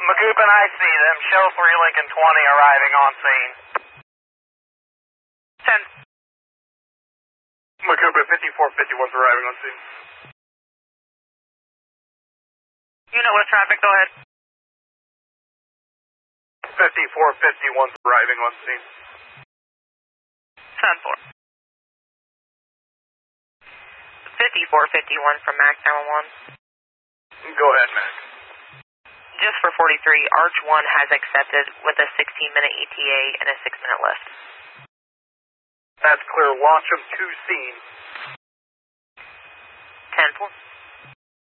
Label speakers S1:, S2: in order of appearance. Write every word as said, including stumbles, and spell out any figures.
S1: Macoupin, I see them. Show three Lincoln twenty arriving on scene.
S2: ten.
S1: Macoupin, fifty-four fifty-one's arriving on scene.
S2: Unit with traffic, go ahead.
S1: fifty-four fifty-one's arriving on scene.
S2: ten four. fifty-four fifty-one from Max nine one one.
S1: Go ahead, Max.
S2: Just for forty-three, Arch one has accepted with a sixteen minute E T A and a six minute lift.
S1: That's clear. Launch them to scene.
S2: ten four.